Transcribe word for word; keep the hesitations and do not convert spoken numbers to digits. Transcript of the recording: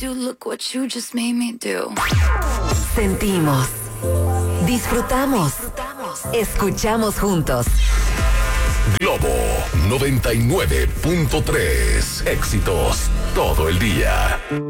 you, look what you just made me do. Sentimos, disfrutamos, escuchamos juntos. Globo noventa y nueve punto tres. Éxitos todo el día.